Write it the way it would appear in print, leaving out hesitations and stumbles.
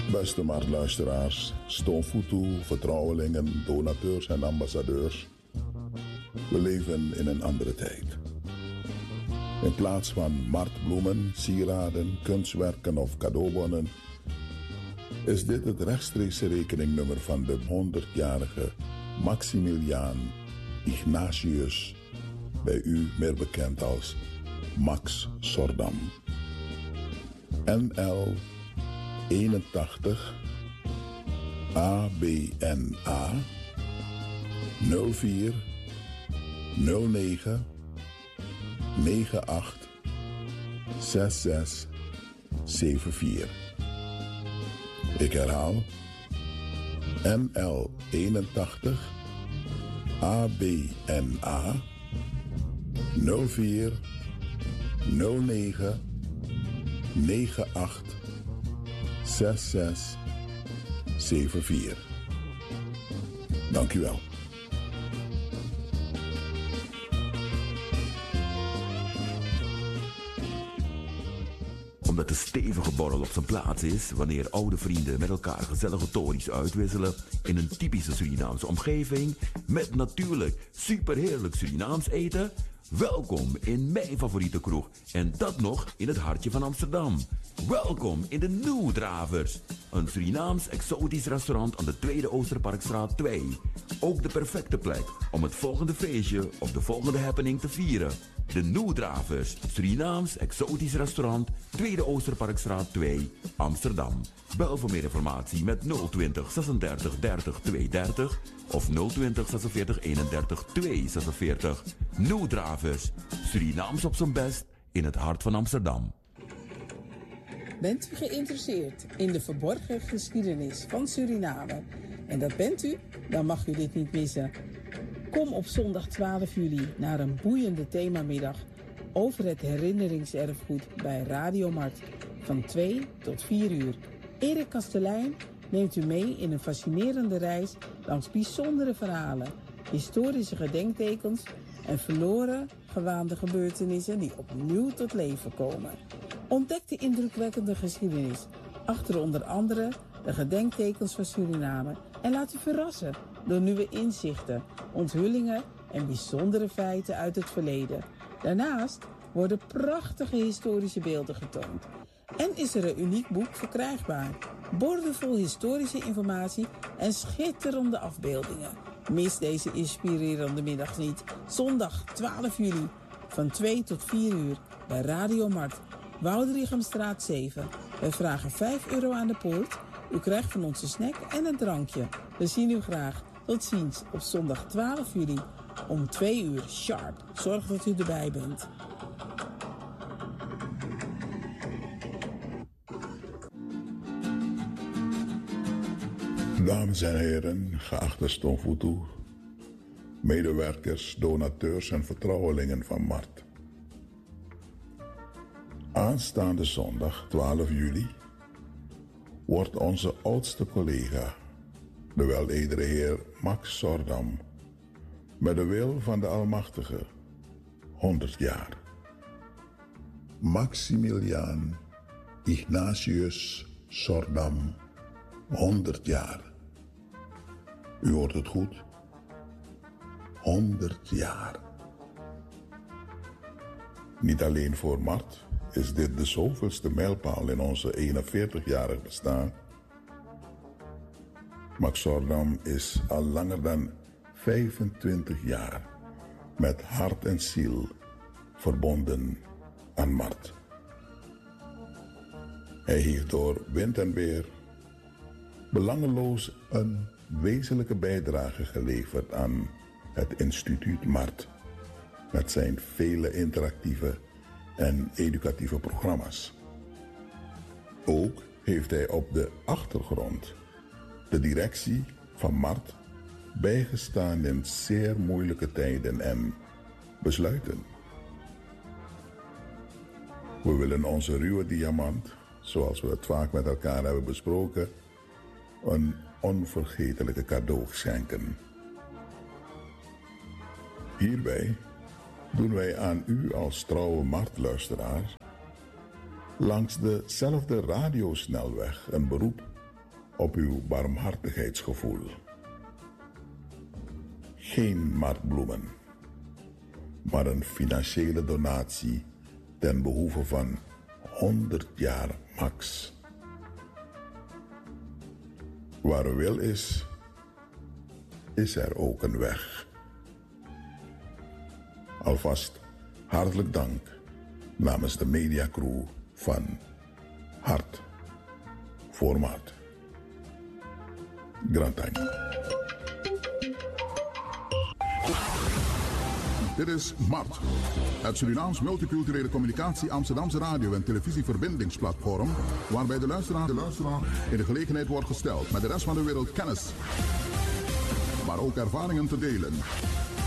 Beste marktluisteraars, Stoomfutu, vertrouwelingen, donateurs en ambassadeurs. We leven in een andere tijd. In plaats van marktbloemen, sieraden, kunstwerken of cadeaubonnen is dit het rechtstreekse rekeningnummer van de 100-jarige Maximiliaan Ignatius, bij u meer bekend als Max Sordam. NL 81 ABNA 04 09 98 66 74. Ik herhaal, NL 81 ABNA 04 09 98 6674. Dank u wel. Omdat de stevige borrel op zijn plaats is wanneer oude vrienden met elkaar gezellige tories uitwisselen in een typische Surinaamse omgeving met natuurlijk superheerlijk Surinaams eten. Welkom in mijn favoriete kroeg en dat nog in het hartje van Amsterdam. Welkom in de Nieuwdravers, een Surinaams exotisch restaurant aan de Tweede Oosterparkstraat 2. Ook de perfecte plek om het volgende feestje of de volgende happening te vieren. De Nieuwdravers, Surinaams exotisch restaurant, Tweede Oosterparkstraat 2, Amsterdam. Bel voor meer informatie met 020 36 30 230 of 020 46 31 246. Nieuwdravers, Surinaams op zijn best in het hart van Amsterdam. Bent u geïnteresseerd in de verborgen geschiedenis van Suriname? En dat bent u? Dan mag u dit niet missen. Kom op zondag 12 juli naar een boeiende themamiddag over het herinneringserfgoed bij Radio Mart van 2 tot 4 uur. Erik Kastelein neemt u mee in een fascinerende reis langs bijzondere verhalen, historische gedenktekens en verloren gewaande gebeurtenissen die opnieuw tot leven komen. Ontdek de indrukwekkende geschiedenis achter onder andere de gedenktekens van Suriname en laat u verrassen door nieuwe inzichten, onthullingen en bijzondere feiten uit het verleden. Daarnaast worden prachtige historische beelden getoond. En is er een uniek boek verkrijgbaar. Boordevol historische informatie en schitterende afbeeldingen. Mis deze inspirerende middag niet. Zondag 12 juli van 2 tot 4 uur bij Radio Mart, Woudrichamstraat 7. Wij vragen €5 aan de poort. U krijgt van ons een snack en een drankje. We zien u graag. Tot ziens op zondag 12 juli om 2 uur sharp. Zorg dat u erbij bent. Dames en heren, geachte Stoomfutu, medewerkers, donateurs en vertrouwelingen van Mart. Aanstaande zondag 12 juli wordt onze oudste collega, de weledele heer Max Sordam, met de wil van de Almachtige 100 jaar. Maximiliaan Ignatius Sordam, 100 jaar. U hoort het goed. 100 jaar. Niet alleen voor Mart is dit de zoveelste mijlpaal in onze 41-jarig bestaan. Max Sordam is al langer dan 25 jaar met hart en ziel verbonden aan Mart. Hij heeft door wind en weer belangeloos een wezenlijke bijdrage geleverd aan het instituut Mart met zijn vele interactieve en educatieve programma's. Ook heeft hij op de achtergrond de directie van Mart bijgestaan in zeer moeilijke tijden en besluiten. We willen onze ruwe diamant, zoals we het vaak met elkaar hebben besproken, een onvergetelijke cadeau schenken. Hierbij doen wij aan u als trouwe marktluisteraar langs dezelfde radiosnelweg een beroep op uw barmhartigheidsgevoel. Geen marktbloemen, maar een financiële donatie ten behoeve van 100 jaar Max. Waar een wil is, is er ook een weg. Alvast hartelijk dank namens de mediacrew van Hart voor Maat. Grand time. Dit is MART, het Surinaams Multiculturele Communicatie Amsterdamse radio- en televisieverbindingsplatform, waarbij de luisteraar in de gelegenheid wordt gesteld met de rest van de wereld kennis, maar ook ervaringen te delen.